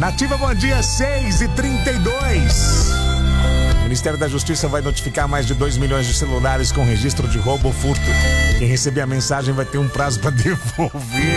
Nativa, bom dia, 6h32. O Ministério da Justiça vai notificar mais de 2 milhões de celulares com registro de roubo ou furto. Quem receber a mensagem vai ter um prazo para devolver.